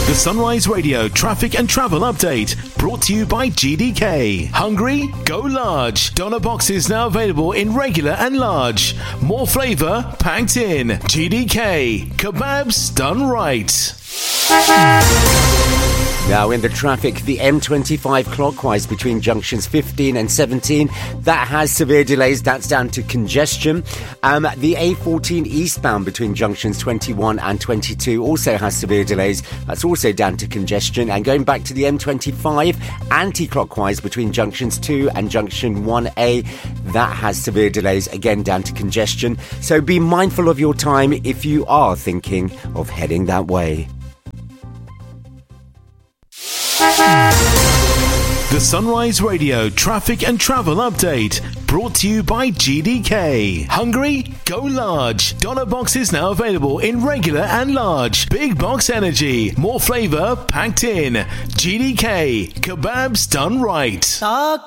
The Sunrise Radio traffic and travel update brought to you by GDK. Hungry? Go large. Doner boxes now available in regular and large. More flavour packed in. GDK. Kebabs done right. Now in the traffic, the M25 clockwise between junctions 15 and 17, that has severe delays. That's down to congestion. The A14 eastbound between junctions 21 and 22 also has severe delays. That's also down to congestion. And going back to the M25 anti-clockwise between junctions 2 and junction 1A, that has severe delays, again down to congestion. So be mindful of your time if you are thinking of heading that way. The Sunrise Radio traffic and travel update brought to you by GDK. Hungry? Go large. Doner boxes now available in regular and large. Big box energy. More flavour packed in. GDK. Kebabs done right.